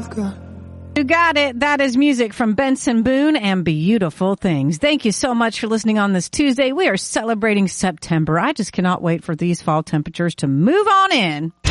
you've got. You got it. That is music from Benson Boone and Beautiful Things. Thank you so much for listening on this Tuesday. We are celebrating September. I just cannot wait for these fall temperatures to move on in.